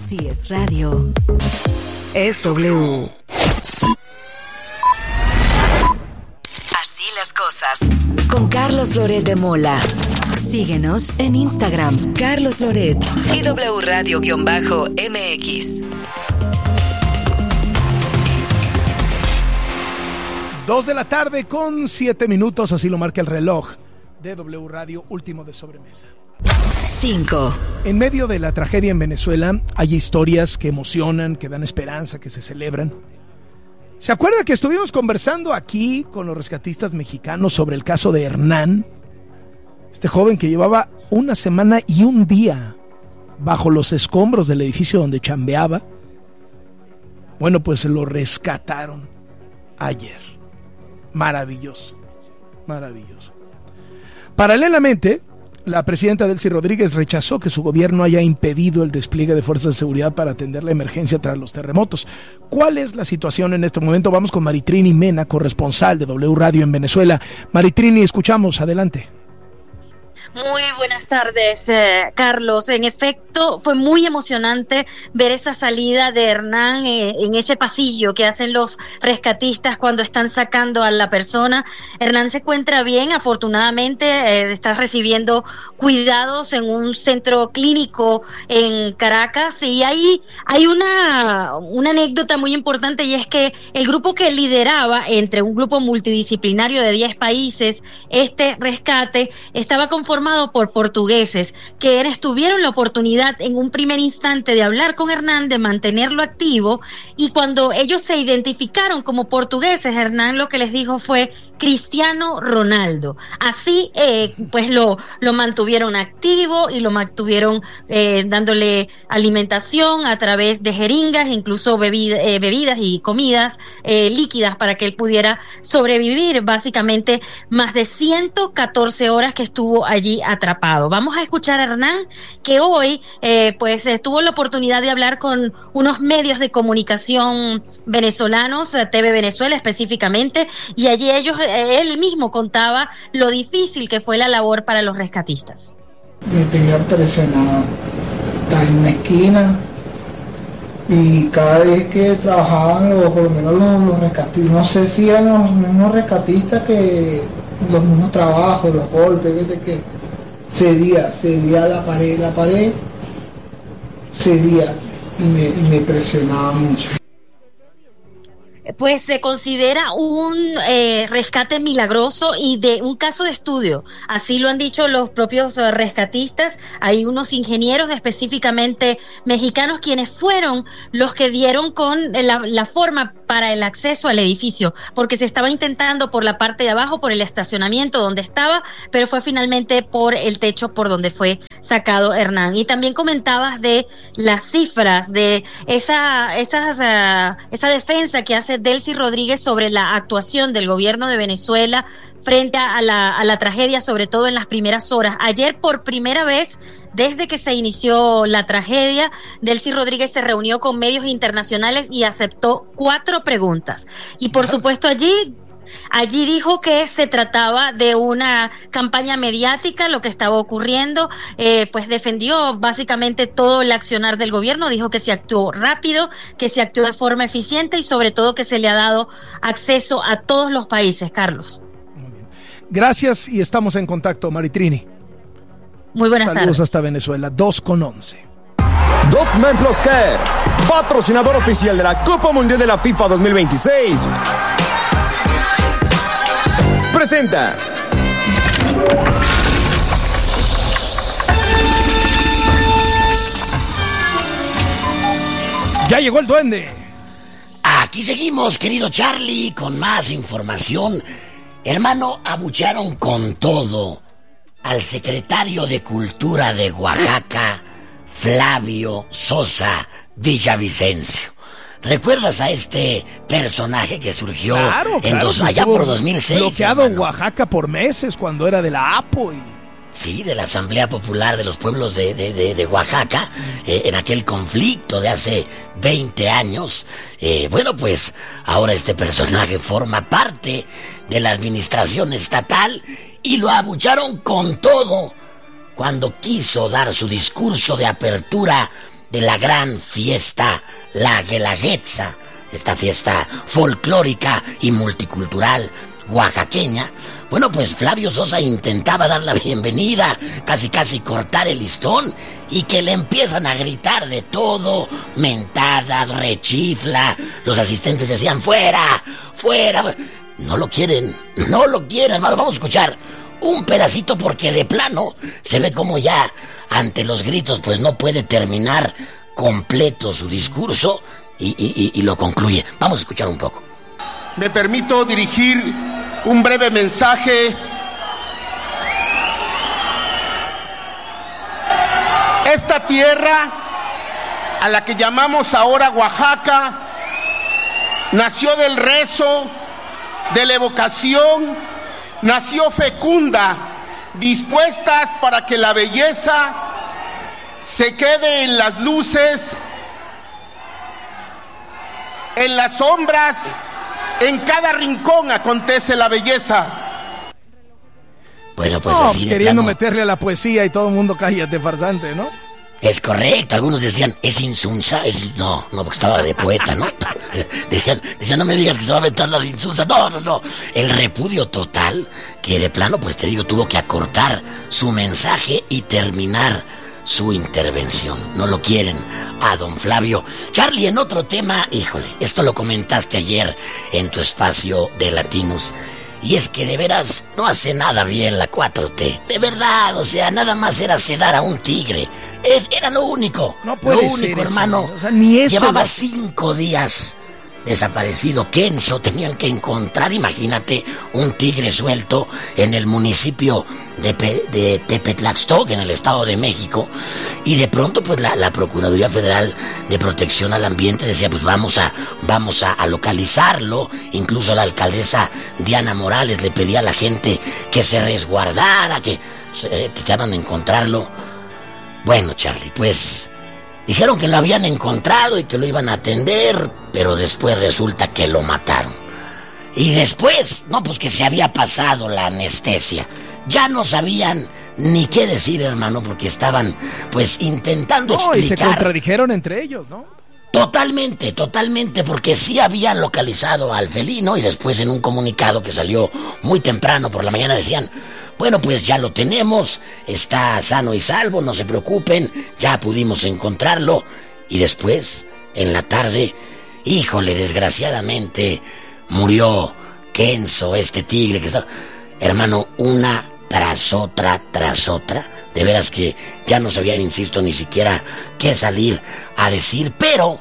Si es radio, es W. Así las cosas. Con Carlos Loret de Mola. Síguenos en Instagram, Carlos Loret y W Radio-MX. 2 de la tarde con 7 minutos, así lo marca el reloj de W Radio, último de sobremesa. 5. En medio de la tragedia en Venezuela hay historias que emocionan, que dan esperanza, que se celebran. ¿Se acuerda que estuvimos conversando aquí con los rescatistas mexicanos sobre el caso de Hernán? Este joven que llevaba una semana y un día bajo los escombros del edificio donde chambeaba. Bueno, pues lo rescataron ayer. Maravilloso, maravilloso. Paralelamente, la presidenta Delcy Rodríguez rechazó que su gobierno haya impedido el despliegue de fuerzas de seguridad para atender la emergencia tras los terremotos. ¿Cuál es la situación en este momento? Vamos con Maritrini Mena, corresponsal de W Radio en Venezuela. Maritrini, escuchamos, adelante. Muy buenas tardes, Carlos. En efecto, fue muy emocionante ver esa salida de Hernán en ese pasillo que hacen los rescatistas cuando están sacando a la persona. Hernán se encuentra bien, afortunadamente, está recibiendo cuidados en un centro clínico en Caracas, y hay una anécdota muy importante, y es que el grupo que lideraba entre un grupo multidisciplinario de 10 países, este rescate, estaba conformado por portugueses, quienes tuvieron la oportunidad en un primer instante de hablar con Hernán, de mantenerlo activo, y cuando ellos se identificaron como portugueses, Hernán lo que les dijo fue Cristiano Ronaldo. Así pues lo mantuvieron activo y lo mantuvieron dándole alimentación a través de jeringas, incluso bebidas y comidas líquidas para que él pudiera sobrevivir básicamente más de 114 horas que estuvo allí atrapado. Vamos a escuchar a Hernán, que hoy pues tuvo la oportunidad de hablar con unos medios de comunicación venezolanos, TV Venezuela específicamente, y allí él mismo contaba lo difícil que fue la labor para los rescatistas. Me tenía presionado, estaba en una esquina, y cada vez que trabajaban por lo menos los rescatistas, no sé si eran los mismos rescatistas que los mismos trabajos, los golpes, que cedía la pared cedía y me presionaba mucho. Pues se considera un rescate milagroso y de un caso de estudio. Así lo han dicho los propios rescatistas. Hay unos ingenieros específicamente mexicanos quienes fueron los que dieron con la forma para el acceso al edificio, porque se estaba intentando por la parte de abajo, por el estacionamiento donde estaba, pero fue finalmente por el techo por donde fue sacado Hernán. Y también comentabas de las cifras, de esa defensa que hace Delcy Rodríguez sobre la actuación del gobierno de Venezuela frente a la tragedia, sobre todo en las primeras horas. Ayer, por primera vez desde que se inició la tragedia, Delcy Rodríguez se reunió con medios internacionales y aceptó 4 preguntas. Y por supuesto allí dijo que se trataba de una campaña mediática, lo que estaba ocurriendo, pues defendió básicamente todo el accionar del gobierno, dijo que se actuó rápido, que se actuó de forma eficiente y sobre todo que se le ha dado acceso a todos los países, Carlos. Muy bien. Gracias y estamos en contacto, Maritrini. Muy buenas tardes. Saludos hasta Venezuela, 2:11. Document Plus Care, patrocinador oficial de la Copa Mundial de la FIFA 2026. Presenta. Ya llegó el duende. Aquí seguimos, querido Charlie, con más información. Hermano, abuchearon con todo al secretario de Cultura de Oaxaca, Flavio Sosa Villavicencio. ¿Recuerdas a este personaje que surgió allá por 2006? Bloqueado en Oaxaca por meses cuando era de la APO. Sí, de la Asamblea Popular de los Pueblos de Oaxaca, en aquel conflicto de hace 20 años. Bueno, pues ahora este personaje forma parte de la administración estatal y lo abucharon con todo cuando quiso dar su discurso de apertura de la gran fiesta, la Guelaguetza, esta fiesta folclórica y multicultural oaxaqueña. Bueno, pues Flavio Sosa intentaba dar la bienvenida, casi cortar el listón, y que le empiezan a gritar de todo, mentadas, rechifla. Los asistentes decían, ¡fuera! ¡Fuera! No lo quieren, hermano. Vamos a escuchar un pedacito porque de plano se ve como ya ante los gritos pues no puede terminar completo su discurso y lo concluye. Vamos a escuchar un poco. Me permito dirigir un breve mensaje. Esta tierra, a la que llamamos ahora Oaxaca, nació del rezo, de la evocación, nació fecunda, dispuestas para que la belleza se quede en las luces, en las sombras. En cada rincón acontece la belleza. Bueno, pues así de queriendo plano, meterle a la poesía y todo el mundo cállate, farsante, ¿no? es correcto. Algunos decían, es Insunza. No, porque estaba de poeta, ¿no? Decían, no me digas que se va a aventar la de Insunza. No. El repudio total, que de plano, pues te digo, tuvo que acortar su mensaje y terminar su intervención. No lo quieren a don Flavio. Charlie, en otro tema, híjole, esto lo comentaste ayer en tu espacio de Latinos, y es que de veras no hace nada bien la 4T. De verdad, o sea, nada más era sedar a un tigre. Era lo único. No puede lo único, ser hermano. eso. O sea, ni eso. Llevaba 5 días desaparecido Kenzo. Tenían que encontrar, imagínate, un tigre suelto en el municipio de Tepetlaxtoc, en el Estado de México. Y de pronto, pues la Procuraduría Federal de Protección al Ambiente decía, pues vamos a localizarlo. Incluso la alcaldesa Diana Morales le pedía a la gente que se resguardara, que trataban de encontrarlo. Bueno, Charlie, pues dijeron que lo habían encontrado y que lo iban a atender, pero después resulta que lo mataron. Y después, pues que se había pasado la anestesia. Ya no sabían ni qué decir, hermano, porque estaban, pues, intentando explicar. Y se contradijeron entre ellos, ¿no? Totalmente, porque sí habían localizado al felino y después en un comunicado que salió muy temprano por la mañana decían, bueno, pues ya lo tenemos, está sano y salvo, no se preocupen, ya pudimos encontrarlo. Y después, en la tarde, híjole, desgraciadamente, murió Kenzo, este tigre que estaba... Hermano, una tras otra, de veras que ya no sabían, insisto, ni siquiera qué salir a decir, pero...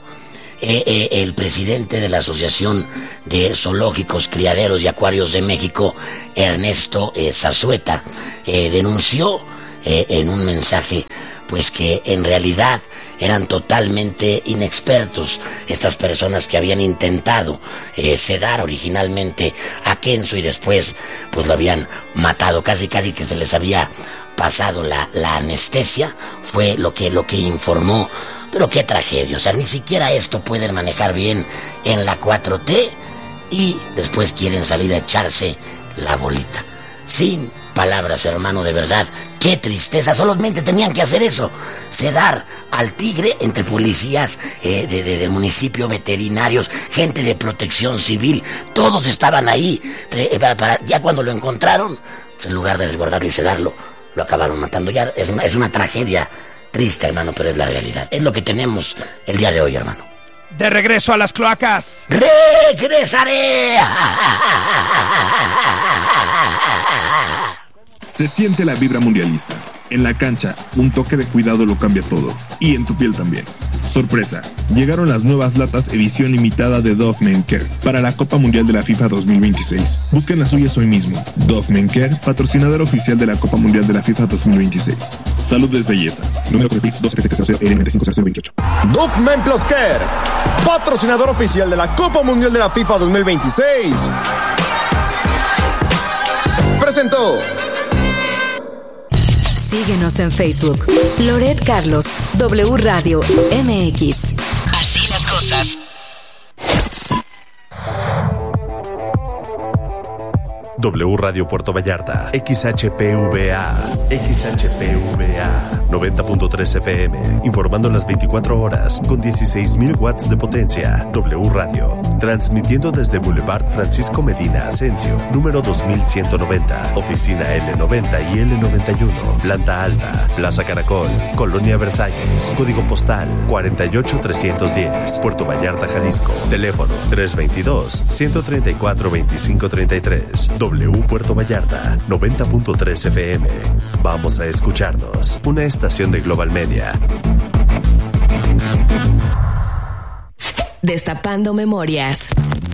el presidente de la Asociación de Zoológicos, Criaderos y Acuarios de México, Ernesto Zazueta, denunció en un mensaje pues que en realidad eran totalmente inexpertos estas personas que habían intentado sedar originalmente a Kenzo y después pues lo habían matado, casi que se les había pasado la anestesia, fue lo que informó. Pero qué tragedia, o sea, ni siquiera esto pueden manejar bien en la 4T y después quieren salir a echarse la bolita. Sin palabras, hermano, de verdad, qué tristeza, solamente tenían que hacer eso, sedar al tigre entre policías del municipio, veterinarios, gente de protección civil, todos estaban ahí, ya cuando lo encontraron, pues en lugar de resguardarlo y sedarlo, lo acabaron matando. Ya es una tragedia. Triste, hermano, pero es la realidad. Es lo que tenemos el día de hoy, hermano. De regreso a las cloacas. ¡Regresaré! Se siente la vibra mundialista. En la cancha, un toque de cuidado lo cambia todo. Y en tu piel también. Sorpresa, llegaron las nuevas latas edición limitada de Dove Men Care para la Copa Mundial de la FIFA 2026. Busquen las suyas hoy mismo. Dove Men Care, patrocinador oficial de la Copa Mundial de la FIFA 2026. Salud es belleza. Número de PIS 27300L950028. Dove Men Plus Care, patrocinador oficial de la Copa Mundial de la FIFA 2026. Presentó. Síguenos en Facebook. Loret Carlos, W Radio MX. Así las cosas. W Radio Puerto Vallarta, XHPVA, 90.3 FM, informando las 24 horas con 16.000 watts de potencia. W Radio, transmitiendo desde Boulevard Francisco Medina Asensio, número 2190, oficina L90 y L91, planta alta, Plaza Caracol, Colonia Versalles, código postal 48310, Puerto Vallarta, Jalisco, teléfono 322-134-2533, W Puerto Vallarta, 90.3 FM. Vamos a escucharnos, una estación de Global Media. Destapando memorias.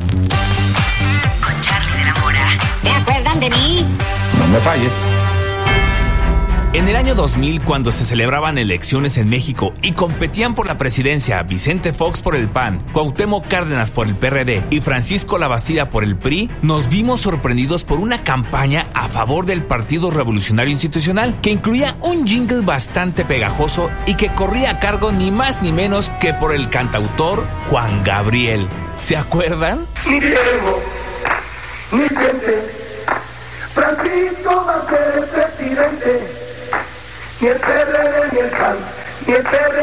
Con Charlie de la Mora. ¿Te acuerdan de mí? No me falles. En el año 2000, cuando se celebraban elecciones en México y competían por la presidencia Vicente Fox por el PAN, Cuauhtémoc Cárdenas por el PRD y Francisco Labastida por el PRI, nos vimos sorprendidos por una campaña a favor del Partido Revolucionario Institucional que incluía un jingle bastante pegajoso y que corría a cargo ni más ni menos que por el cantautor Juan Gabriel. ¿Se acuerdan? Ni Guillermo, ni Vicente, Francisco va a ser el presidente. Ni el PRD, ni el PAN, ni el PRD.